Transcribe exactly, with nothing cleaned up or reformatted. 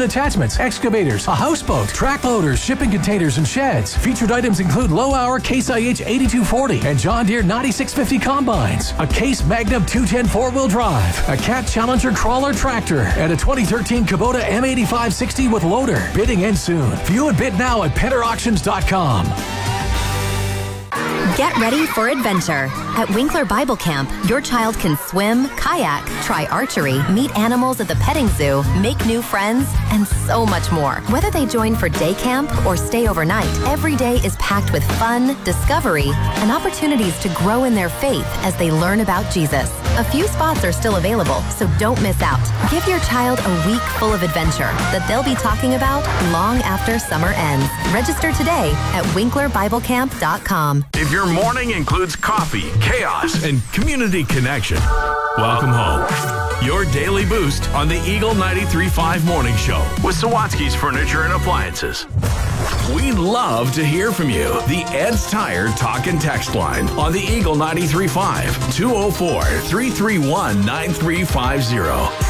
attachments, excavators, a houseboat, track loaders, shipping containers, and sheds. Featured items include low-hour Case I H eighty-two forty and John Deere ninety-six fifty combines, a Case Magnum two ten four-wheel drive, a Cat Challenger crawler tractor, and a twenty thirteen Kubota M eighty-five sixty with loader. Bidding ends soon. View and bid now at penner auctions dot com. Get ready for adventure. At Winkler Bible Camp, your child can swim, kayak, try archery, meet animals at the petting zoo, make new friends, and so much more. Whether they join for day camp or stay overnight, every day is packed with fun, discovery, and opportunities to grow in their faith as they learn about Jesus. A few spots are still available, so don't miss out. Give your child a week full of adventure that they'll be talking about long after summer ends. Register today at winkler bible camp dot com. If your morning includes coffee, chaos, and community connection, welcome home. Your daily boost on the Eagle ninety-three point five Morning Show with Sawatsky's Furniture and Appliances. We'd love to hear from you. The Ed's Tire Talk and Text line on the Eagle ninety-three point five, two oh four, three three one, nine three five zero.